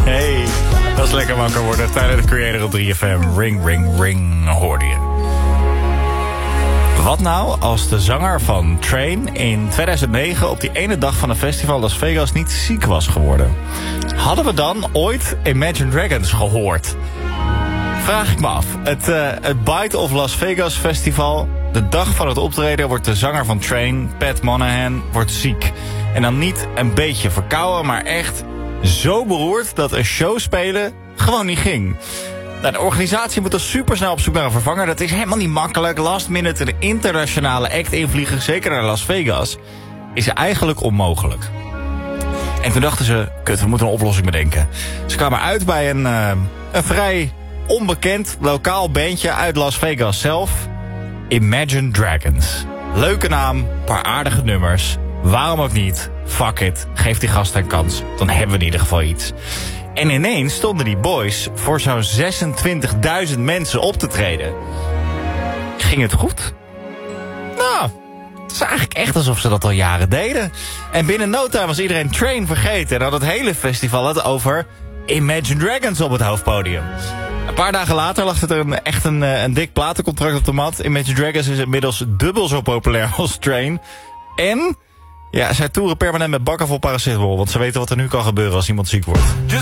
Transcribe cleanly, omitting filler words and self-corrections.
Hey, dat is lekker wakker worden. Tijdens de Creator op 3FM. Ring, ring, ring, hoorde je. Wat nou als de zanger van Train in 2009 op die ene dag van een festival Las Vegas niet ziek was geworden? Hadden we dan ooit Imagine Dragons gehoord? Vraag ik me af. Het Bite of Las Vegas festival. De dag van het optreden wordt de zanger van Train, Pat Monahan, wordt ziek. En dan niet een beetje verkouden, maar echt zo beroerd dat een show spelen gewoon niet ging. Nou, de organisatie moet er supersnel op zoek naar een vervanger. Dat is helemaal niet makkelijk. Last minute een internationale act invliegen, zeker naar Las Vegas, is eigenlijk onmogelijk. En toen dachten ze, kut, we moeten een oplossing bedenken. Ze kwamen uit bij een vrij onbekend lokaal bandje uit Las Vegas zelf. Imagine Dragons. Leuke naam, paar aardige nummers. Waarom ook niet? Fuck it, geef die gast een kans. Dan hebben we in ieder geval iets. En ineens stonden die boys voor zo'n 26.000 mensen op te treden. Ging het goed? Nou, het is eigenlijk echt alsof ze dat al jaren deden. En binnen no time was iedereen Train vergeten. En had het hele festival het over Imagine Dragons op het hoofdpodium. Een paar dagen later lag er echt een dik platencontract op de mat. Imagine Dragons is inmiddels dubbel zo populair als Train. En ja, zij toeren permanent met bakken vol paracetamol. Want ze weten wat er nu kan gebeuren als iemand ziek wordt.